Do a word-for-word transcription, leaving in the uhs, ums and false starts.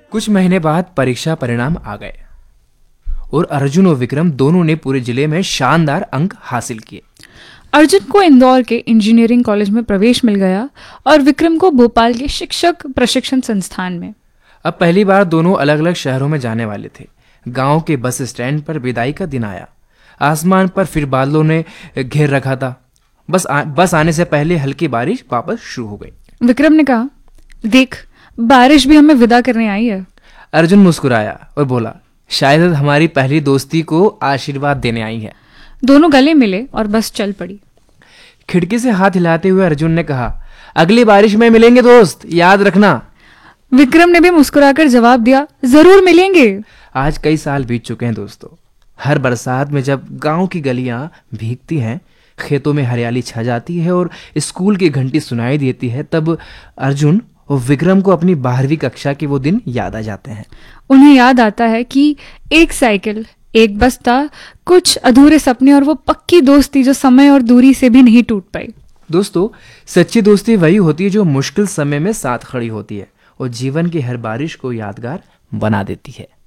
कुछ महीने बाद परीक्षा परिणाम आ गए और अर्जुन और विक्रम दोनों ने पूरे जिले में शानदार अंक हासिल किए। अर्जुन को इंदौर के इंजीनियरिंग कॉलेज में प्रवेश मिल गया और विक्रम को भोपाल के शिक्षक प्रशिक्षण संस्थान में। अब पहली बार दोनों अलग अलग शहरों में जाने वाले थे। गांव के बस स्टैंड पर विदाई का दिन आया। आसमान पर फिर बादलों ने घेर रखा था। बस आ, बस आने से पहले हल्की बारिश वापस शुरू हो गई। विक्रम ने कहा, देख बारिश भी हमें विदा करने आई है। अर्जुन मुस्कुराया और बोला, शायद हमारी पहली दोस्ती को आशीर्वाद देने आई है। दोनों गले मिले और बस चल पड़ी। खिड़की से हाथ हिलाते हुए अर्जुन ने कहा, अगली बारिश में मिलेंगे दोस्त, याद रखना। विक्रम ने भी मुस्कुराकर जवाब दिया, जरूर मिलेंगे। आज कई साल बीत चुके हैं दोस्तों। हर बरसात में जब गांव की गलियां भीगती हैं, खेतों में हरियाली छा जाती है और स्कूल की घंटी सुनाई देती है, तब अर्जुन और विक्रम को अपनी बारहवीं कक्षा के वो दिन याद आ जाते हैं। उन्हें याद आता है कि एक साइकिल, एक बस्ता, कुछ अधूरे सपने और वो पक्की दोस्ती जो समय और दूरी से भी नहीं टूट पाई। दोस्तों, सच्ची दोस्ती वही होती है जो मुश्किल समय में साथ खड़ी होती है और जीवन की हर बारिश को यादगार बना देती है।